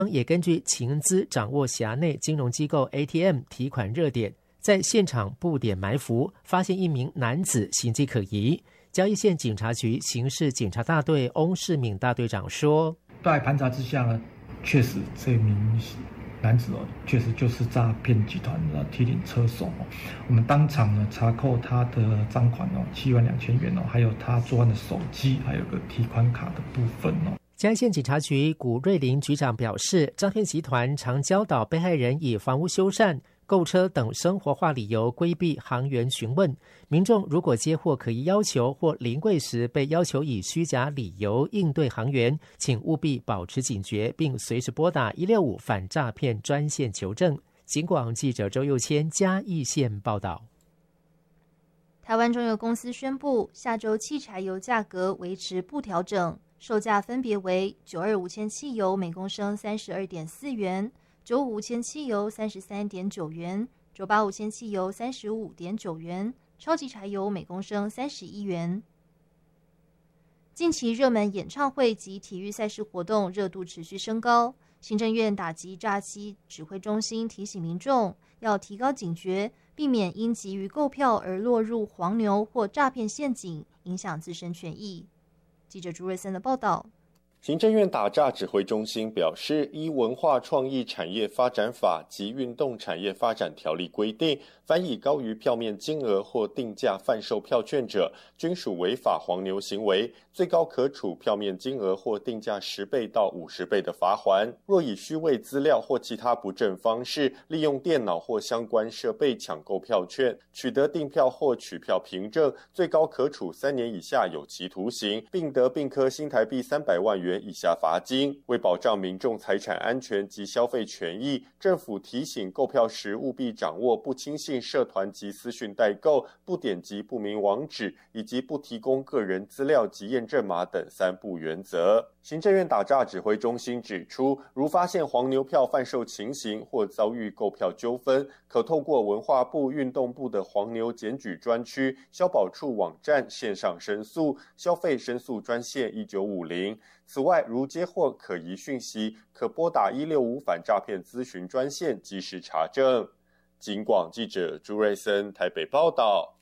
也根据情资掌握辖内金融机构 ATM 提款热点，在现场布点埋伏，发现一名男子行迹可疑。嘉义县警察局刑事警察大队翁世敏大队长说， 在盘查之下呢，确实这名男子确实就是诈骗集团的提领车手。我们当场呢查扣他的赃款72000元，还有他作案的手机，还有个提款卡的部分。 嘉义县警察局古瑞林局长表示，诈骗集团常教导被害人以房屋修缮、购车等生活化理由规避行员询问。民众如果接获可疑要求或临柜时被要求以虚假理由应对行员，请务必保持警觉，并随时拨打165反诈骗专线求证。警广记者周佑谦嘉义县报道。 台湾中油公司宣布，下周汽柴油价格维持不调整，售价分别为92无铅汽油每公升32.4元，95无铅汽油33.9元，98无铅汽油35.9元，超级柴油每公升31元。近期热门演唱会及体育赛事活动热度持续升高，行政院打击诈欺指挥中心提醒民众要提高警觉，避免因急于购票而落入黄牛或诈骗陷阱，影响自身权益。记者朱瑞森的报道。 行政院打诈指挥中心表示，依文化创意产业发展法及运动产业发展条例规定，凡以高于票面金额或定价贩售票券者，均属违法黄牛行为，最高可处票面金额或定价10倍到50倍的罚锾。若以虚伪资料或其他不正方式，利用电脑或相关设备抢购票券，取得订票或取票凭证，最高可处3年以下有期徒刑，并得并科新台币300万元以下罚金。为保障民众财产安全及消费权益，政府提醒购票时务必掌握不轻信社团及私讯代购、不点击不明网址，以及不提供个人资料及验证码等3不原则。行政院打诈指挥中心指出，如发现黄牛票贩售情形或遭遇购票纠纷，可透过文化部、运动部的黄牛检举专区、消保处网站线上申诉、消费申诉专线1950。此外，如接获可疑讯息，可拨打165反诈骗咨询专线及时查证。警广记者朱瑞森台北报道。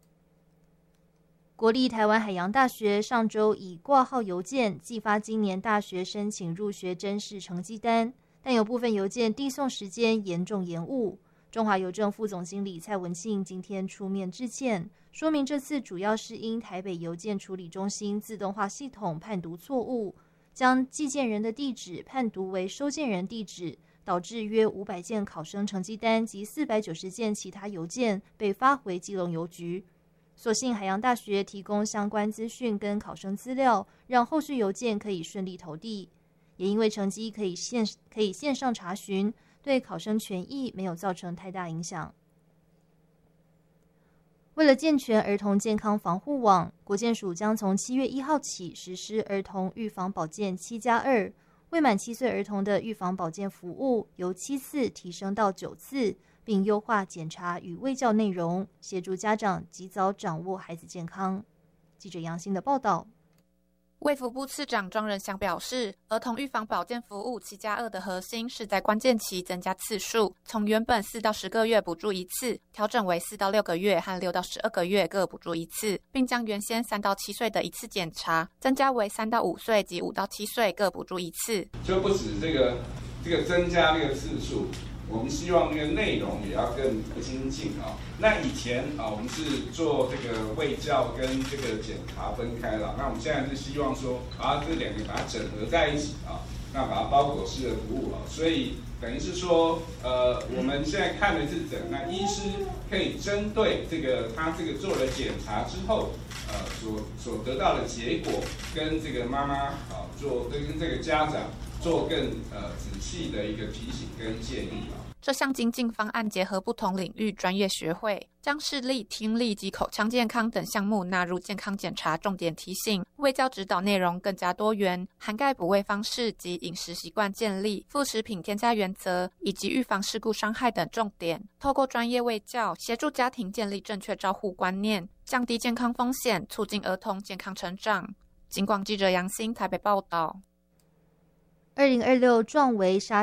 国立台湾海洋大学上周以挂号邮件寄发今年大学申请入学甄试成绩单，但有部分邮件递送时间严重延误。中华邮政副总经理蔡文庆今天出面致歉，说明这次主要是因台北邮件处理中心自动化系统判读错误，将寄件人的地址判读为收件人地址，导致约500件考生成绩单及490件其他邮件被发回基隆邮局。所幸海洋大学提供相关资讯跟考生资料，让后续邮件可以顺利投递。也因为成绩可以线上查询，对考生权益没有造成太大影响。为了健全儿童健康防护网，国健署将从7月1号起实施儿童预防保健7+2，未满7岁儿童的预防保健服务由7次提升到9次，并优化检查与卫教内容，协助家长及早掌握孩子健康。记者杨欣的报道。 卫福部次长庄仁祥表示，儿童预防保健服务7+2的核心是在关键期增加次数，从原本4到10个月补助1次，调整为4到6个月和6到12个月各补助1次，并将原先3到7岁的1次检查增加为3到5岁及5到7岁各补助1次。 就不止这个增加这个次数，我们希望这个内容也要更精进啊。那以前啊，我们是做这个卫教跟这个检查分开了，那我们现在是希望说啊，这两个把它整合在一起啊，那把它包裹式的服务啊，所以等于是说，我们现在看的是诊，那医师可以针对这个他这个做了检查之后，所得到的结果，跟这个妈妈啊跟这个家长做更仔细的一个提醒跟建议啊。 这项精进方案结合不同领域专业学会，将视力、听力及口腔健康等项目纳入健康检查重点提醒，卫教指导内容更加多元，涵盖补位方式及饮食习惯建立、副食品添加原则以及预防事故伤害等重点。透过专业卫教，协助家庭建立正确照护观念，降低健康风险，促进儿童健康成长。警广记者杨欣台北报道。 2026壮维沙